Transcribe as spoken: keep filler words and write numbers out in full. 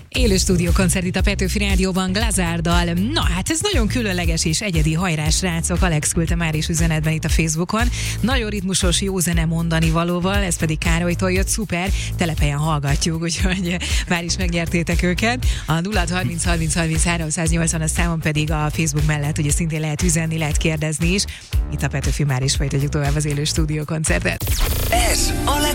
Élő stúdiókoncert itt a Petőfi Rádióban Glazárdal. Na hát ez nagyon különleges és egyedi, hajrá srácok. Alex küldte már is üzenetben itt a Facebookon. Nagyon ritmusos, jó zene mondani valóval, ez pedig Károlytól jött, szuper, telephelyen hallgatjuk, úgyhogy már is megnyertétek őket. A nulla harminc harminc harminc háromszáznyolcvan a számon pedig a Facebook mellett ugye szintén lehet üzenni, lehet kérdezni is. Itt a Petőfi, már is folytatjuk tovább az élő stúdiókoncertet. Ez a